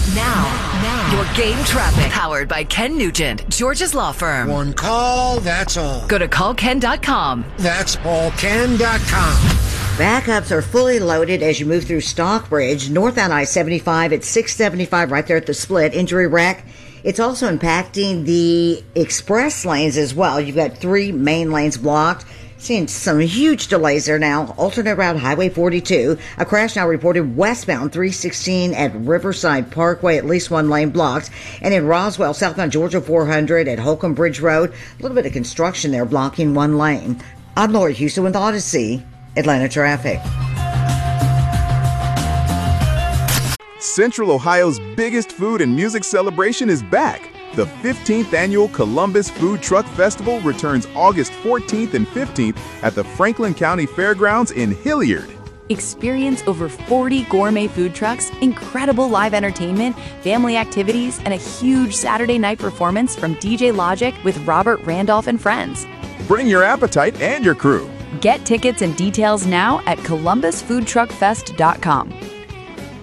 Now, your game traffic powered by Ken Nugent, Georgia's law firm. One call, that's all. Go to callken.com. That's allken.com. Backups are fully loaded as you move through Stockbridge, northbound I-75 at 675 right there at the split. Injury wreck. It's also impacting the express lanes as well. You've got 3 main lanes blocked. Seeing some huge delays there now. Alternate route Highway 42. A crash now reported westbound 316 at Riverside Parkway, at least 1 lane blocked. And in Roswell, southbound Georgia 400 at Holcomb Bridge Road. A little bit of construction there blocking 1 lane. I'm Lori Houston with Odyssey, Atlanta traffic. Central Ohio's biggest food and music celebration is back. The 15th annual Columbus Food Truck Festival returns August 14th and 15th at the Franklin County Fairgrounds in Hilliard. Experience over 40 gourmet food trucks, incredible live entertainment, family activities, and a huge Saturday night performance from DJ Logic with Robert Randolph and friends. Bring your appetite and your crew. Get tickets and details now at columbusfoodtruckfest.com.